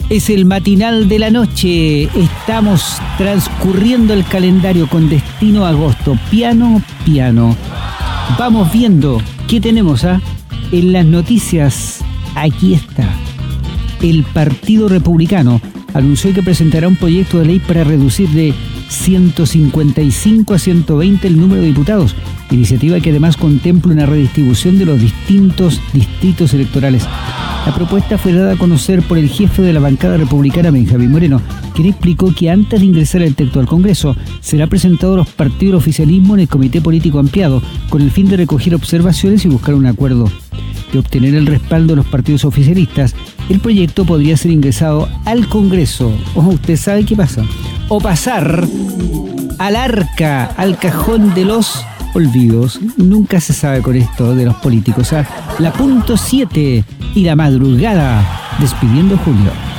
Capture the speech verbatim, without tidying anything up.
Es el matinal de la noche. Estamos transcurriendo el calendario con destino a agosto. Piano, piano. Vamos viendo qué tenemos, ¿ah? En las noticias, aquí está. El Partido Republicano anunció que presentará un proyecto de ley para reducir de ciento cincuenta y cinco a ciento veinte el número de diputados, iniciativa que además contempla una redistribución de los distintos distritos electorales. La propuesta fue dada a conocer por el jefe de la bancada republicana, Benjamín Moreno, quien explicó que antes de ingresar el texto al Congreso, será presentado a los partidos del oficialismo en el Comité Político Ampliado, con el fin de recoger observaciones y buscar un acuerdo. De obtener el respaldo de los partidos oficialistas, el proyecto podría ser ingresado al Congreso. O usted sabe qué pasa. O pasar al arca, al cajón de los olvidos. Nunca se sabe con esto de los políticos. ¿Ah? La punto siete y la madrugada, despidiendo Julio.